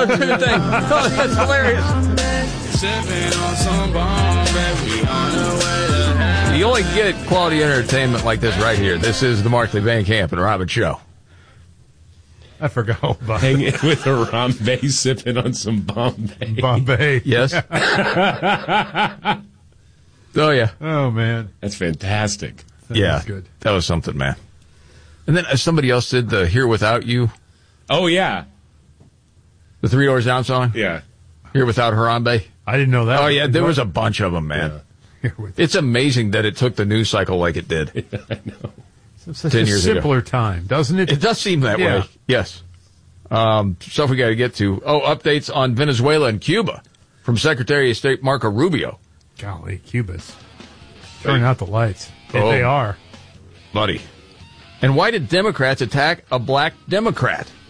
no, do the thing. Oh, that's hilarious. You only get quality entertainment like this right here. This is the Markley Van Camp and Robin Show. I forgot about Hanging with Harambe, sipping on some Bombay. Bombay. Yes. Oh, yeah. Oh, man. That's fantastic. That's good. That was something, man. And then somebody else did the Here Without You. Oh, yeah. The Three Doors Down song? Yeah. Here Without Harambe. I didn't know that. Oh, yeah, there was a bunch of them, man. Yeah. It's amazing that it took the news cycle like it did. I know. Such 10 a years simpler time, doesn't it? It does seem that way. Yes. Stuff we got to get to. Oh, updates on Venezuela and Cuba from Secretary of State Marco Rubio. Golly, Cuba's turning out the lights. They are. Buddy. And why did Democrats attack a black Democrat?